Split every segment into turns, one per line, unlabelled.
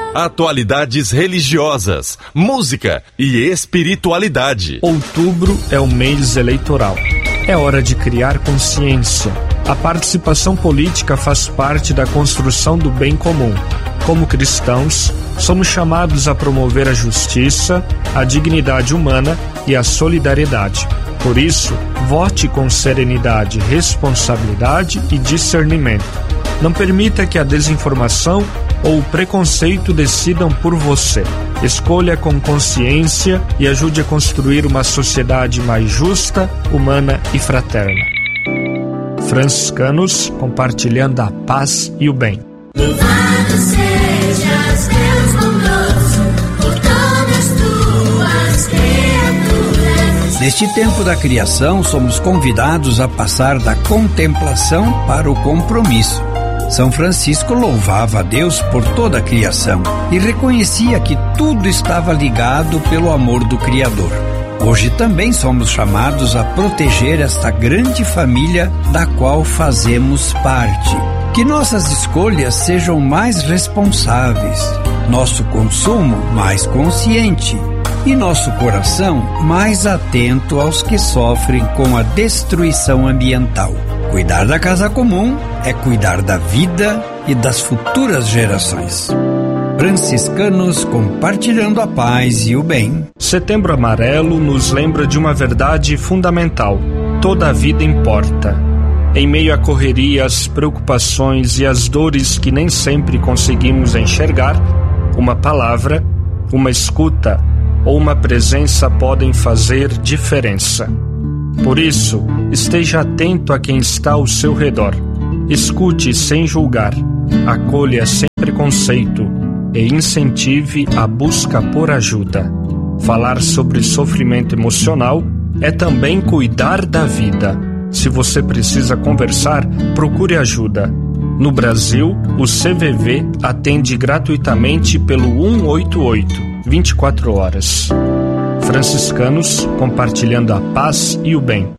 atualidades religiosas, música e espiritualidade.
Outubro é o mês eleitoral. É hora de criar consciência. A participação política faz parte da construção do bem comum. Como cristãos, somos chamados a promover a justiça, a dignidade humana e a solidariedade. Por isso, vote com serenidade, responsabilidade e discernimento. Não permita que a desinformação ou o preconceito decidam por você. Escolha com consciência e ajude a construir uma sociedade mais justa, humana e fraterna. Franciscanos, compartilhando a paz e o bem.
Louvado sejas, Deus bondoso, por todas tuas criaturas.
Neste tempo da criação, somos convidados a passar da contemplação para o compromisso. São Francisco louvava a Deus por toda a criação e reconhecia que tudo estava ligado pelo amor do Criador. Hoje também somos chamados a proteger esta grande família da qual fazemos parte. Que nossas escolhas sejam mais responsáveis, nosso consumo mais consciente e nosso coração mais atento aos que sofrem com a destruição ambiental. Cuidar da casa comum é cuidar da vida e das futuras gerações. Franciscanos compartilhando a paz e o bem.
Setembro Amarelo nos lembra de uma verdade fundamental: toda a vida importa. Em meio à correria, às preocupações e às dores que nem sempre conseguimos enxergar, uma palavra, uma escuta ou uma presença podem fazer diferença. Por isso, esteja atento a quem está ao seu redor. Escute sem julgar, acolha sem preconceito e incentive a busca por ajuda. Falar sobre sofrimento emocional é também cuidar da vida. Se você precisa conversar, procure ajuda. No Brasil, o CVV atende gratuitamente pelo 188, 24 horas. Franciscanos, compartilhando a paz e o bem.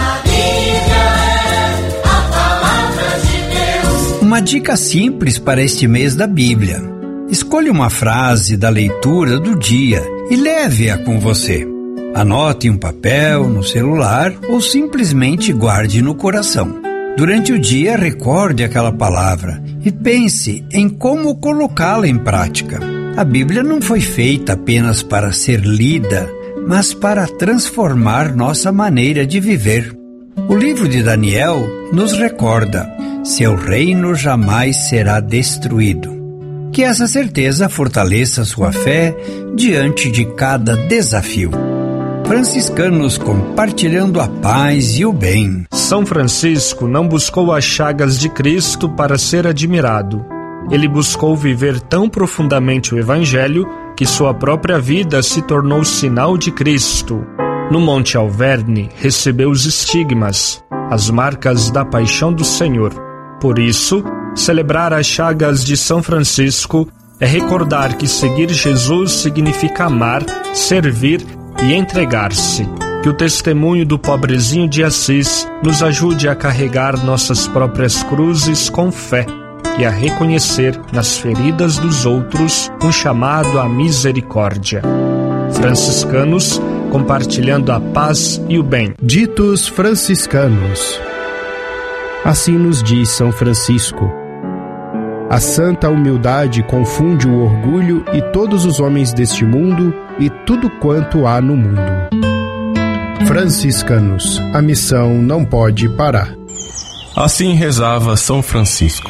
Uma dica simples para este mês da Bíblia. Escolha uma frase da leitura do dia e leve-a com você. Anote em um papel, no celular ou simplesmente guarde no coração. Durante o dia, recorde aquela palavra e pense em como colocá-la em prática. A Bíblia não foi feita apenas para ser lida, mas para transformar nossa maneira de viver. O livro de Daniel nos recorda: seu reino jamais será destruído. Que essa certeza fortaleça sua fé diante de cada desafio. Franciscanos compartilhando a paz e o bem.
São Francisco não buscou as chagas de Cristo para ser admirado. Ele buscou viver tão profundamente o Evangelho que sua própria vida se tornou sinal de Cristo. No Monte Alverne, recebeu os estigmas, as marcas da paixão do Senhor. Por isso, celebrar as chagas de São Francisco é recordar que seguir Jesus significa amar, servir e entregar-se. Que o testemunho do pobrezinho de Assis nos ajude a carregar nossas próprias cruzes com fé e a reconhecer nas feridas dos outros um chamado à misericórdia. Franciscanos, compartilhando a paz e o bem.
Ditos franciscanos. Assim nos diz São Francisco: a santa humildade confunde o orgulho e todos os homens deste mundo e tudo quanto há no mundo. Franciscanos, a missão não pode parar.
Assim rezava São Francisco: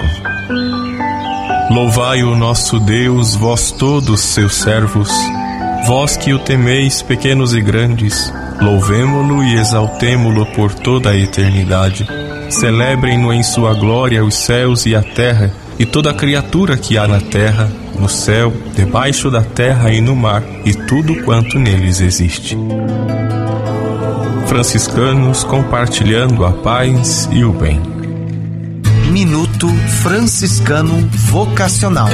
louvai o nosso Deus, vós todos seus servos, vós que o temeis, pequenos e grandes, louvemo-lo e exaltemo-lo por toda a eternidade. Celebrem-no em sua glória os céus e a terra, e toda a criatura que há na terra, no céu, debaixo da terra e no mar, e tudo quanto neles existe. Franciscanos compartilhando a paz e o bem.
Minuto Franciscano Vocacional.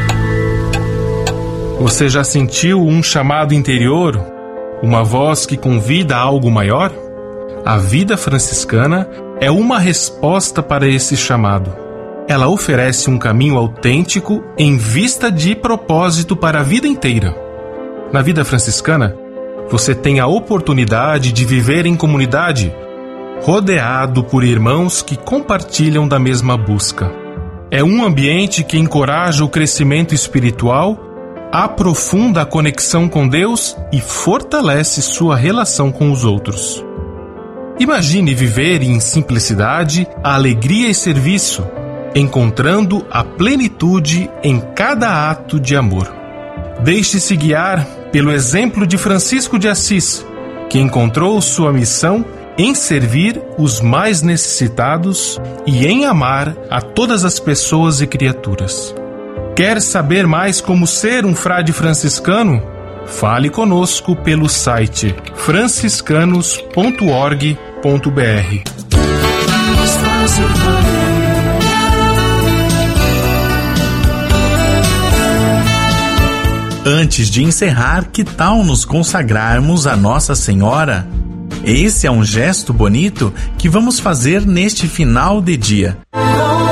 Você já sentiu um chamado interior? Uma voz que convida a algo maior? A vida franciscana é uma resposta para esse chamado. ela oferece um caminho autêntico em vista de propósito para a vida inteira. Na vida franciscana, você tem a oportunidade de viver em comunidade, rodeado por irmãos que compartilham da mesma busca. É um ambiente que encoraja o crescimento espiritual, aprofunda a conexão com Deus e fortalece sua relação com os outros. Imagine viver em simplicidade, alegria e serviço, encontrando a plenitude em cada ato de amor. Deixe-se guiar pelo exemplo de Francisco de Assis, que encontrou sua missão em servir os mais necessitados e em amar a todas as pessoas e criaturas. Quer saber mais como ser um frade franciscano? Fale conosco pelo site franciscanos.org.br.
Antes de encerrar, que tal nos consagrarmos a Nossa Senhora? Esse é um gesto bonito que vamos fazer neste final de dia.